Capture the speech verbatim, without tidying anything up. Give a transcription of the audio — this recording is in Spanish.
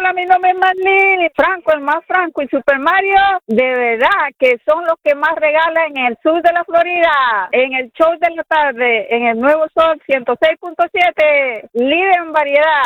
Hola, mi nombre es Marlene. Franco, el más Franco y Super Mario, de verdad que son los que más regalan en el sur de la Florida. En el show de la tarde, en el Nuevo Sol ciento seis punto siete, líder en variedad.